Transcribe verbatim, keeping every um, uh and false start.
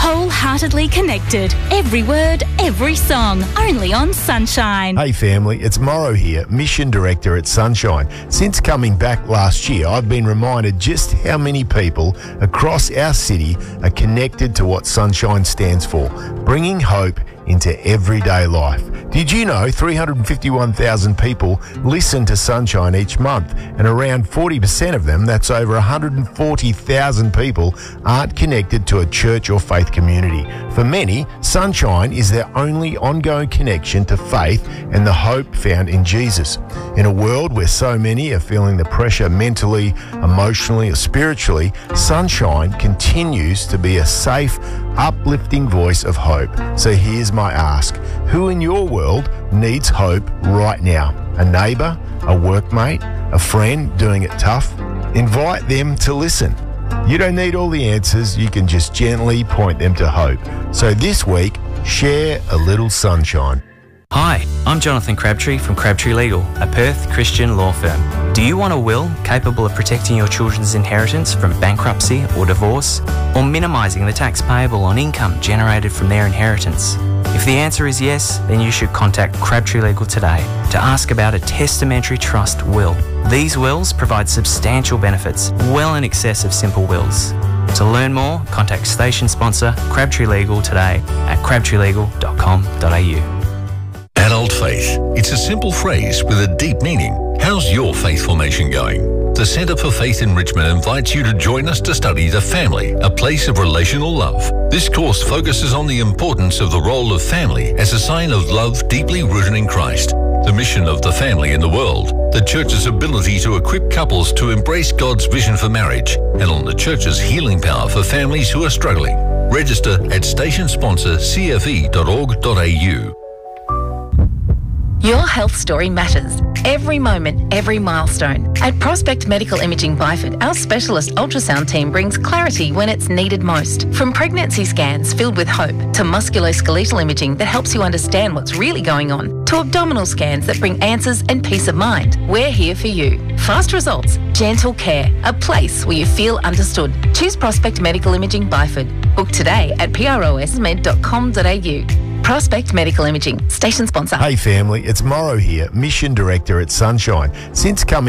Wholeheartedly connected. Every word, every song. Only on Sunshine. Hey family, it's Morrow here, Mission Director at Sunshine. Since coming back last year, I've been reminded just how many people across our city are connected to what Sunshine stands for, bringing hope into everyday life. Did you know three hundred fifty-one thousand people listen to Sunshine each month, and around forty percent of them, that's over one hundred forty thousand people, aren't connected to a church or faith community? For many, Sunshine is their only ongoing connection to faith and the hope found in Jesus. In a world where so many are feeling the pressure mentally, emotionally or spiritually, Sunshine continues to be a safe, uplifting voice of hope. So here's my ask. Who in your world needs hope right now? A neighbour, a workmate, a friend doing it tough? Invite them to listen. You don't need all the answers, you can just gently point them to hope. So this week, share a little sunshine. Hi, I'm Jonathan Crabtree from Crabtree Legal, a Perth Christian law firm. Do you want a will capable of protecting your children's inheritance from bankruptcy or divorce, or minimising the tax payable on income generated from their inheritance? If the answer is yes, then you should contact Crabtree Legal today to ask about a testamentary trust will. These wills provide substantial benefits, well in excess of simple wills. To learn more, contact station sponsor Crabtree Legal today at crabtree legal dot com dot a u. Adult faith. It's a simple phrase with a deep meaning. How's your faith formation going? The Centre for Faith Enrichment invites you to join us to study The Family, a Place of Relational Love. This course focuses on the importance of the role of family as a sign of love deeply rooted in Christ, the mission of the family in the world, the Church's ability to equip couples to embrace God's vision for marriage, and on the Church's healing power for families who are struggling. Register at station sponsor c f e dot org dot a u. Your health story matters. Every moment, every milestone. At Prospect Medical Imaging Byford, our specialist ultrasound team brings clarity when it's needed most. From pregnancy scans filled with hope, to musculoskeletal imaging that helps you understand what's really going on, to abdominal scans that bring answers and peace of mind. We're here for you. Fast results, gentle care, a place where you feel understood. Choose Prospect Medical Imaging Byford. Book today at prosmed dot com dot a u. Prospect Medical Imaging, station sponsor. Hey family, it's Morrow here, Mission Director at Sunshine. Since coming